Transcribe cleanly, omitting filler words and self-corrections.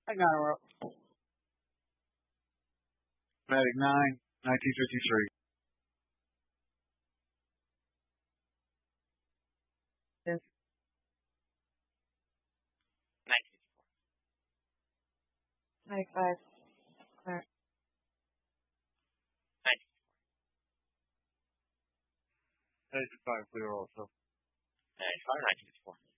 Hang on, Medic 9, 1953. Yes. 95. Clear. 95 clear also. 95, 1954.